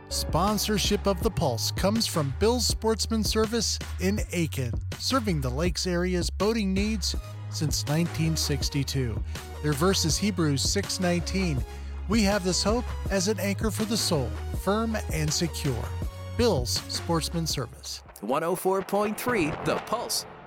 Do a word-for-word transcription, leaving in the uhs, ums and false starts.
Sponsorship of the Pulse comes from Bill's Sportsman Service in Aiken, serving the lakes area's boating needs since nineteen sixty-two. Their verse is Hebrews six nineteen. We have this hope as an anchor for the soul, firm and secure. Bill's Sportsman Service. one oh four point three The Pulse.